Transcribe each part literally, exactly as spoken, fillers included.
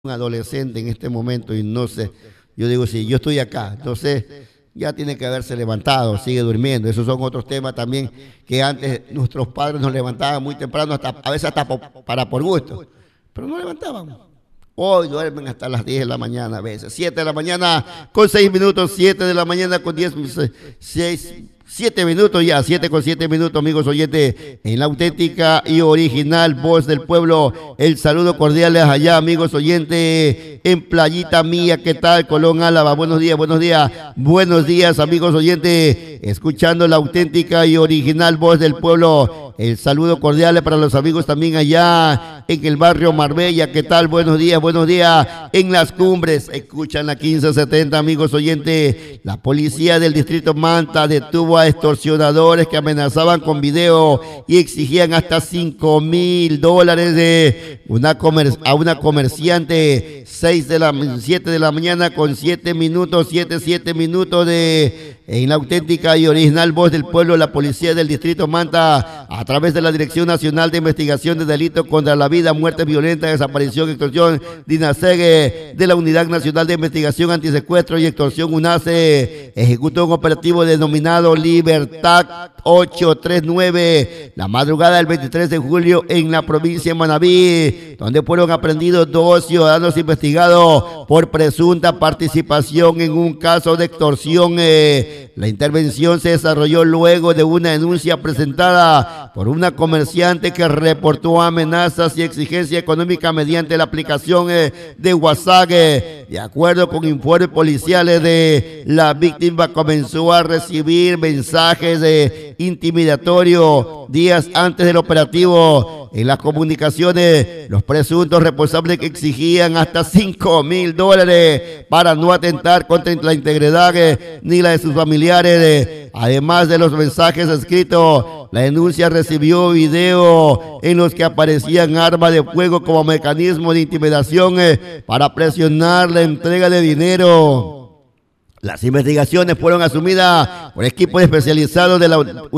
un adolescente en este momento y no sé, yo digo, si yo estoy acá, entonces ya tiene que haberse levantado, sigue durmiendo. Esos son otros temas también que antes nuestros padres nos levantaban muy temprano, hasta, a veces hasta po, para por gusto, pero no levantaban. Hoy duermen hasta las diez de la mañana a veces, siete de la mañana con seis minutos, siete de la mañana con diez, seis, siete minutos ya, siete con siete minutos, amigos oyentes, en la auténtica y original voz del pueblo. El saludo cordial es allá, amigos oyentes, en Playita Mía, ¿qué tal? Colón Álava, buenos días, buenos días, buenos días, amigos oyentes, escuchando la auténtica y original voz del pueblo. El saludo cordial para los amigos también allá en el barrio Marbella, ¿qué tal? Buenos días, buenos días, en Las Cumbres, escuchan la quince setenta, amigos oyentes. La policía del distrito Manta detuvo a extorsionadores que amenazaban con video y exigían hasta cinco mil dólares de una comer a una comerciante. Seis de la siete de la mañana con siete minutos, siete, siete minutos de en la auténtica y original voz del pueblo. La policía del distrito Manta, a través de la Dirección Nacional de Investigación de Delitos contra la Vida, Muerte Violenta, Desaparición, Extorsión, DINASEG, de la Unidad Nacional de Investigación Antisecuestro y Extorsión, UNACE, ejecutó un operativo denominado Libertad ocho tres nueve, la madrugada del veintitrés de julio en la provincia de Manabí, donde fueron aprendidos dos ciudadanos investigados por presunta participación en un caso de extorsión. Eh, la intervención se desarrolló luego de una denuncia presentada por una comerciante que reportó amenazas y exigencia económica mediante la aplicación eh, de WhatsApp. Eh, de acuerdo con informes policiales, de la víctima comenzó a recibir mensajes de intimidatorio días antes del operativo. En las comunicaciones, los presuntos responsables que exigían hasta cinco mil dólares para no atentar contra la integridad eh, ni la de sus familiares. Eh. Además de los mensajes escritos, la denuncia recibió video en los que aparecían armas de fuego como mecanismo de intimidación eh, para presionar la entrega de dinero. Las investigaciones fueron asumidas por equipos especializados de la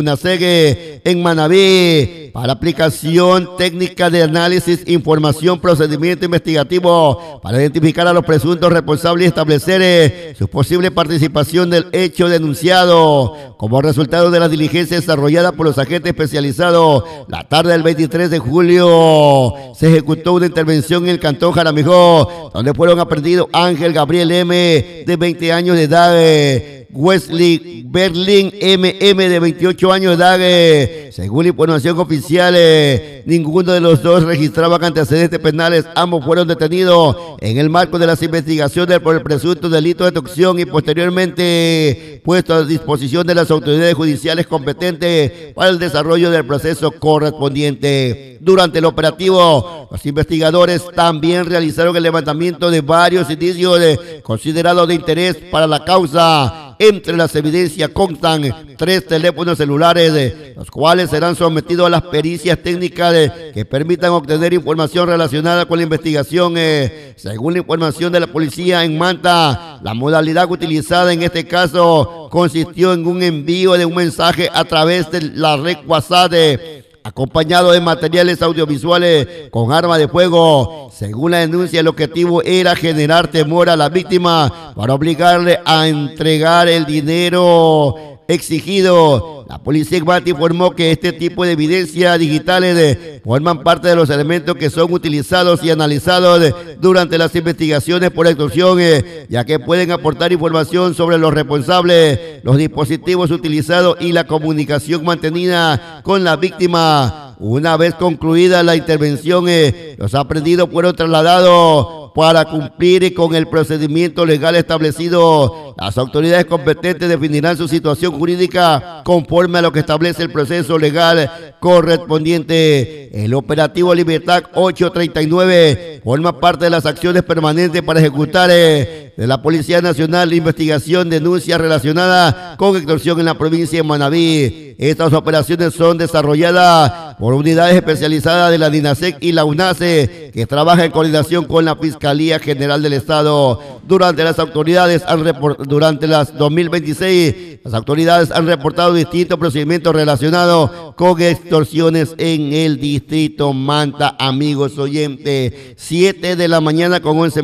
UNACEG en Manabí para aplicación técnica de análisis, información, procedimiento investigativo para identificar a los presuntos responsables y establecer eh, su posible participación del hecho denunciado. Como resultado de la diligencia desarrollada por los agentes especializados, la tarde del veintitrés de julio se ejecutó una intervención en el cantón Jaramijó, donde fueron aprendidos Ángel Gabriel M., de veinte años de edad, Eh, Wesley Berlín M M, de veintiocho años de edad. Eh, según la información oficial, eh, ninguno de los dos registraban antecedentes penales. Ambos fueron detenidos en el marco de las investigaciones por el presunto delito de extorsión y posteriormente puestos a disposición de las autoridades judiciales competentes para el desarrollo del proceso correspondiente. Durante el operativo, los investigadores también realizaron el levantamiento de varios indicios de, considerados de interés para la causa. Entre las evidencias constan tres teléfonos celulares, de, los cuales serán sometidos a las pericias técnicas de, que permitan obtener información relacionada con la investigación. Eh, según la información de la policía en Manta, la modalidad utilizada en este caso consistió en un envío de un mensaje a través de la red WhatsApp, de, acompañado de materiales audiovisuales con arma de fuego. Según la denuncia, el objetivo era generar temor a la víctima para obligarle a entregar el dinero exigido. La policía en Manta informó que este tipo de evidencias digitales de, forman parte de los elementos que son utilizados y analizados de, durante las investigaciones por extorsión, eh, ya que pueden aportar información sobre los responsables, los dispositivos utilizados y la comunicación mantenida con la víctima. Una vez concluida la intervención, eh, los aprendidos fueron trasladados para cumplir con el procedimiento legal establecido. Las autoridades competentes definirán su situación jurídica conforme a lo que establece el proceso legal correspondiente. El operativo Libertad ocho treinta y nueve forma parte de las acciones permanentes para ejecutar eh, de la Policía Nacional de Investigación denuncias relacionadas con extorsión en la provincia de Manabí. Estas operaciones son desarrolladas por unidades especializadas de la DINASEG y la UNACE, que trabaja en coordinación con la Fiscalía General del Estado. Durante las autoridades han report, durante las dos mil veintiséis, las autoridades han reportado distintos procedimientos relacionados con extorsiones en el distrito Manta, amigos oyentes. siete de la mañana con once